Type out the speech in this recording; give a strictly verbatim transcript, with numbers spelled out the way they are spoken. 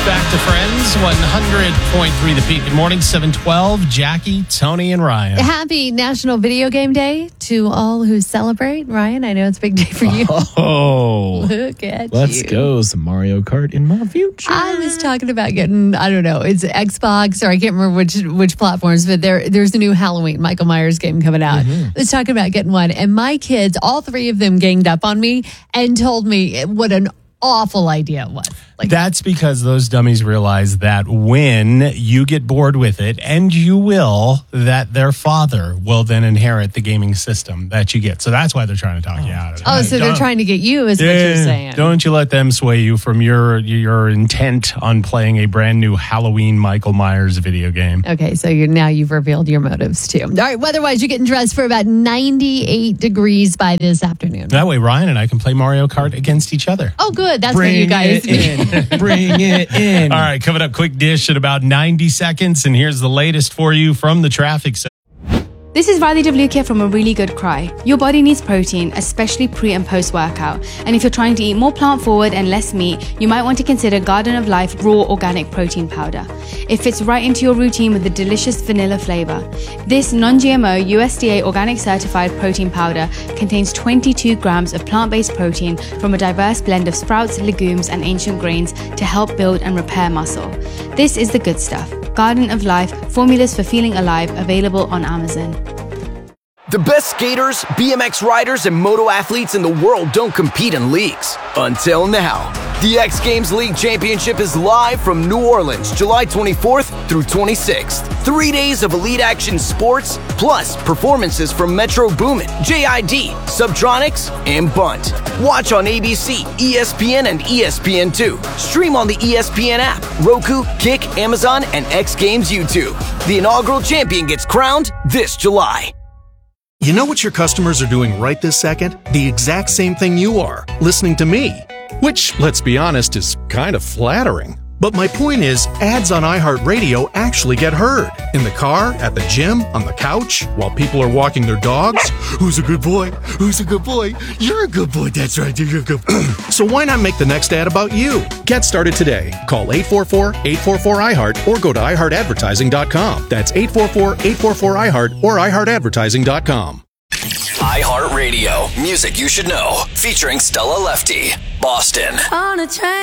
back to Friends, one hundred point three The Peak. Good morning, seven twelve. Jackie, Tony, and Ryan. Happy National Video Game Day to all who celebrate. Ryan, I know it's a big day for you. Oh, look at let's you. go. Some Mario Kart in my future. I was talking about getting, I don't know, it's Xbox or I can't remember which which platforms, but there there's a new Halloween Michael Myers game coming out. Mm-hmm. I was talking about getting one, and my kids, all three of them ganged up on me and told me what an awful idea it was. Like, that's because those dummies realize that when you get bored with it, and you will, that their father will then inherit the gaming system that you get. So that's why they're trying to talk oh. you out of it. Oh, right? So they're don't, trying to get you, is yeah, what you're saying. Don't you let them sway you from your your intent on playing a brand new Halloween Michael Myers video game. Okay, so you're now you've revealed your motives too. All right, weather-wise, you're getting dressed for about ninety-eight degrees by this afternoon. That way, Ryan and I can play Mario Kart against each other. Oh, good. That's Bring what you guys mean. Bring it in. All right, coming up, quick dish in about ninety seconds, and here's the latest for you from the traffic center. This is Riley W. here from A Really Good Cry. Your body needs protein, especially pre and post workout. And if you're trying to eat more plant forward and less meat, you might want to consider Garden of Life Raw Organic Protein Powder. It fits right into your routine with a delicious vanilla flavor. This non-G M O U S D A organic certified protein powder contains twenty-two grams of plant-based protein from a diverse blend of sprouts, legumes, and ancient grains to help build and repair muscle. This is the good stuff. Garden of Life, formulas for feeling alive, available on Amazon. The best skaters, B M X riders, and moto athletes in the world don't compete in leagues. Until now. The X Games League Championship is live from New Orleans, July twenty-fourth through twenty-sixth. Three days of elite action sports, plus performances from Metro Boomin, J I D, Subtronics, and Bunt. Watch on A B C, E S P N, and E S P N two. Stream on the E S P N app, Roku, Kick, Amazon, and X Games YouTube. The inaugural champion gets crowned this July. You know what your customers are doing right this second? The exact same thing you are, listening to me. Which, let's be honest, is kind of flattering. But my point is, ads on iHeartRadio actually get heard. In the car, at the gym, on the couch, while people are walking their dogs. Who's a good boy? Who's a good boy? You're a good boy, that's right, you're a good boy. So why not make the next ad about you? Get started today. Call eight four four, eight four four, I heart or go to i heart advertising dot com. That's eight four four, eight four four, I heart or i heart advertising dot com. iHeartRadio, music you should know, featuring Stella Lefty, Boston. On a train.